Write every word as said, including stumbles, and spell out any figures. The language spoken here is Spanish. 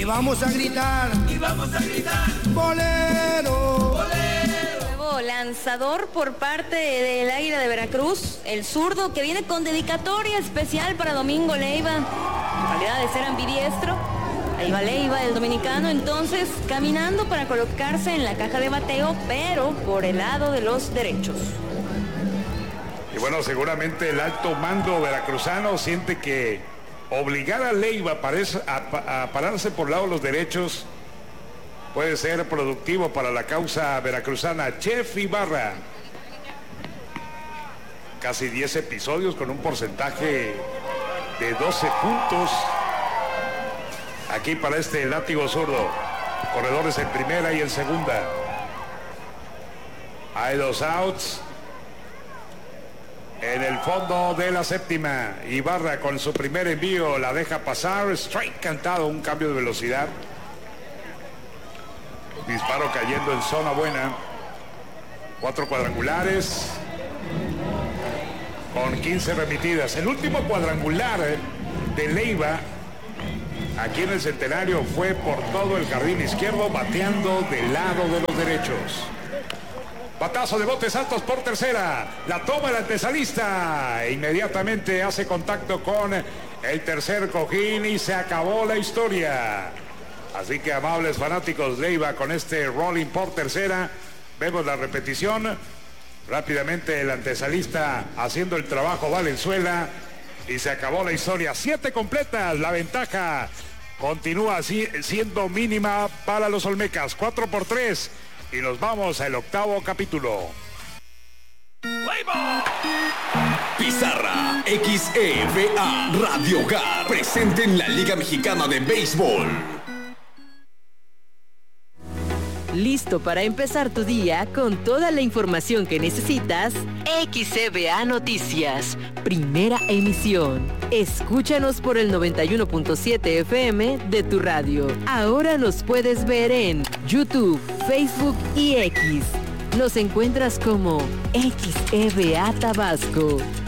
Y vamos a gritar, y vamos a gritar, bolero, bolero. Nuevo lanzador por parte del Águila de Veracruz, el zurdo, que viene con dedicatoria especial para Domingo Leiva, en calidad de ser ambidiestro. Ahí va Leiva, el dominicano, entonces caminando para colocarse en la caja de bateo, pero por el lado de los derechos. Y bueno, seguramente el alto mando veracruzano siente que obligar a Leiva a, a pararse por el lado de los derechos puede ser productivo para la causa veracruzana. Chef Ibarra, casi diez episodios con un porcentaje de doce puntos. Aquí para este látigo zurdo. Corredores en primera y en segunda. Hay dos outs. En el fondo de la séptima, Ibarra con su primer envío la deja pasar. Strike cantado, un cambio de velocidad. Disparo cayendo en zona buena. Cuatro cuadrangulares con quince remitidas. El último cuadrangular de Leiva aquí en el Centenario fue por todo el jardín izquierdo, bateando del lado de los derechos. Batazo de botes altos por tercera. La toma el antesalista. E inmediatamente hace contacto con el tercer cojín y se acabó la historia. Así que, amables fanáticos, Leiva con este rolling por tercera. Vemos la repetición. Rápidamente el antesalista haciendo el trabajo Valenzuela. Y se acabó la historia. Siete completas. La ventaja continúa así, siendo mínima para los olmecas. Cuatro por tres. Y nos vamos al octavo capítulo. Pizarra X E V A Radio Hogar, presente en la Liga Mexicana de Béisbol. ¿Listo para empezar tu día con toda la información que necesitas? X E V A Noticias, primera emisión. Escúchanos por el noventa y uno punto siete F M de tu radio. Ahora nos puedes ver en YouTube, Facebook y X. Nos encuentras como X E V A Tabasco.